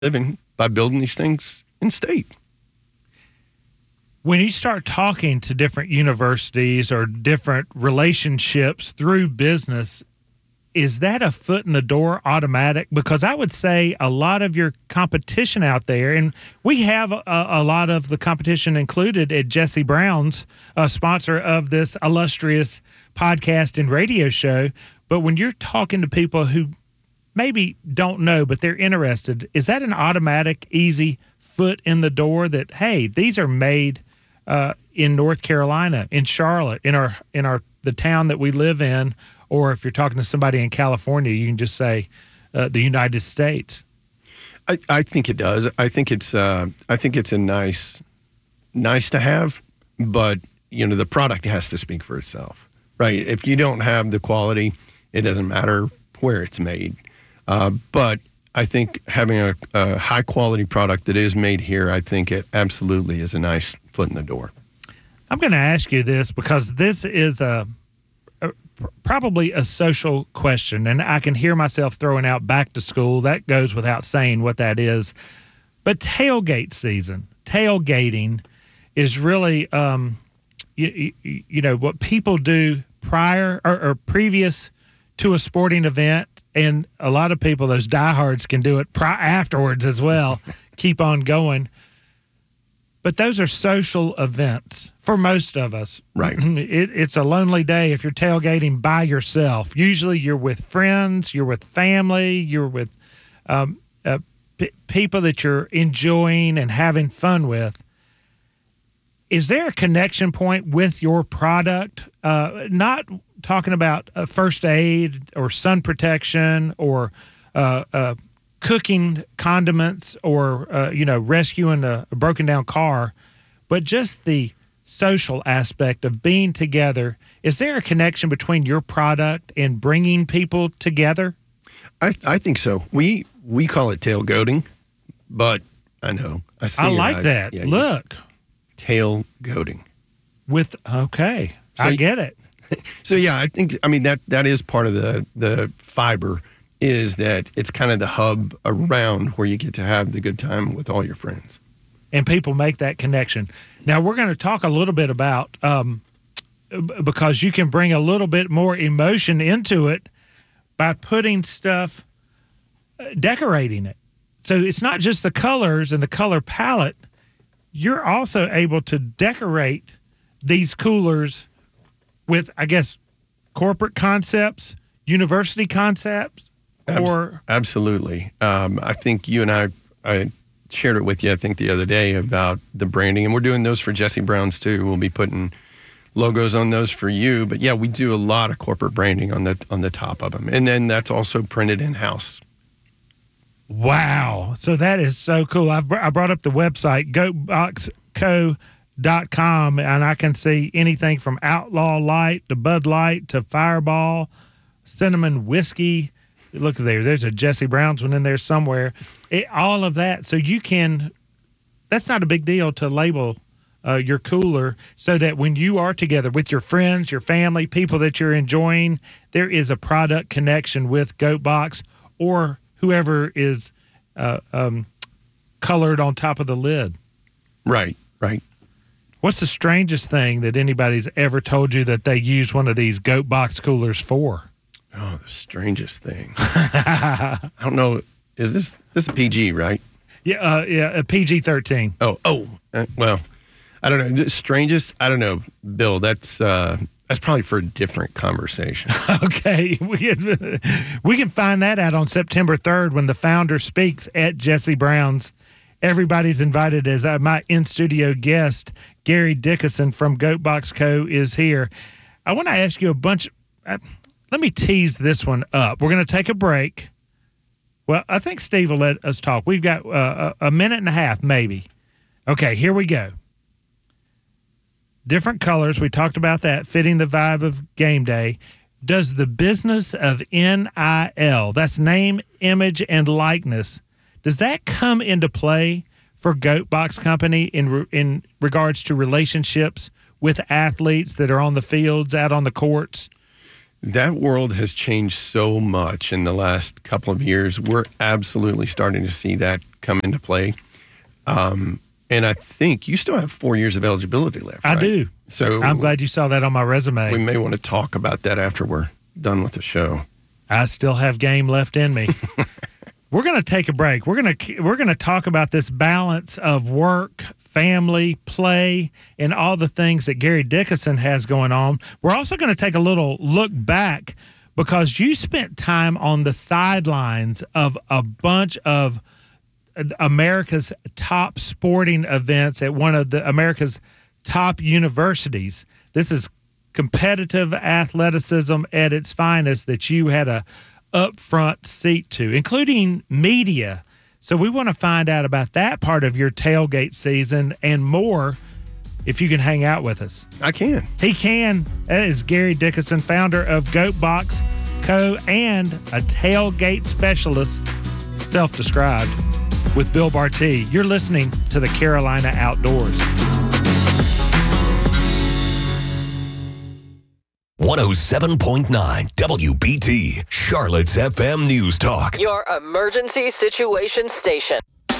living by building these things in state. When you start talking to different universities or different relationships through business, is that a foot in the door automatic? Because I would say a lot of your competition out there, and we have a lot of the competition included at Jesse Brown's, sponsor of this illustrious podcast and radio show. But when you're talking to people who maybe don't know, but they're interested, is that an automatic, easy foot in the door that, hey, these are made in North Carolina, in Charlotte, in the town that we live in, or if you're talking to somebody in California, you can just say the United States. I think it does. I think it's a nice to have, but the product has to speak for itself, right? If you don't have the quality, it doesn't matter where it's made. But I think having a high quality product that is made here, I think it absolutely is a nice foot in the door. I'm going to ask you this because this is probably a social question, and I can hear myself throwing out back to school. That goes without saying what that is. But tailgate season, tailgating is really, what people do prior or previous to a sporting event. And a lot of people, those diehards, can do it afterwards as well, keep on going. But those are social events for most of us. Right. It's a lonely day if you're tailgating by yourself. Usually you're with friends, you're with family, you're with people that you're enjoying and having fun with. Is there a connection point with your product? Not talking about first aid or sun protection or cooking condiments or, rescuing a broken down car, but just the social aspect of being together. Is there a connection between your product and bringing people together? I think so. We call it tailgating, but I know. I like that. Yeah, look. Tailgating. Okay. So, I get it. So, yeah, that is part of the fiber is that it's kind of the hub around where you get to have the good time with all your friends. And people make that connection. Now, we're going to talk a little bit about, because you can bring a little bit more emotion into it by putting stuff, decorating it. So it's not just the colors and the color palette. You're also able to decorate these coolers with, I guess, corporate concepts, university concepts, or absolutely. I think you and I shared it with you, I think, the other day about the branding, and we're doing those for Jesse Brown's too. We'll be putting logos on those for you, but yeah, we do a lot of corporate branding on the top of them, and then that's also printed in house. Wow. So that is so cool. I brought up the website, goatboxco.com, and I can see anything from Outlaw Light to Bud Light to Fireball, cinnamon whiskey. Look there. There's a Jesse Brown's one in there somewhere. All of that. So that's not a big deal to label your cooler so that when you are together with your friends, your family, people that you're enjoying, there is a product connection with GoatBox or whoever is colored on top of the lid. Right. What's the strangest thing that anybody's ever told you that they use one of these GoatBox coolers for? Oh, the strangest thing. I don't know. Is this a PG, right? Yeah, a PG-13. Well, I don't know. The strangest, I don't know, Bill. That's probably for a different conversation. Okay. We can find that out on September 3rd when the founder speaks at Jesse Brown's. Everybody's invited as my in-studio guest, Gary Dickerson from GoatBox Co. is here. I want to ask you a bunch. Let me tease this one up. We're going to take a break. Well, I think Steve will let us talk. We've got a minute and a half, maybe. Okay, here we go. Different colors. We talked about that, fitting the vibe of game day. Does the business of NIL, that's name, image, and likeness, does that come into play for GoatBox Company in regards to relationships with athletes that are on the fields, out on the courts? That world has changed so much in the last couple of years. We're absolutely starting to see that come into play. And I think you still have 4 years of eligibility left. I right? do. So I'm glad you saw that on my resume. we may want to talk about that after we're done with the show. I still have game left in me. We're going to take a break. We're going to talk about this balance of work, family, play, and all the things that Gary Dickinson has going on. We're also going to take a little look back because you spent time on the sidelines of a bunch of America's top sporting events at one of the America's top universities. This is competitive athleticism at its finest that you had a upfront seat to, including media. So we want to find out about that part of your tailgate season and more if you can hang out with us. I can. He can. That is Gary Dickinson, founder of Goat Box Co. and a tailgate specialist, self-described, with Bill Barty. You're listening to the Carolina Outdoors. 107.9 WBT, Charlotte's FM News Talk. Your emergency situation station.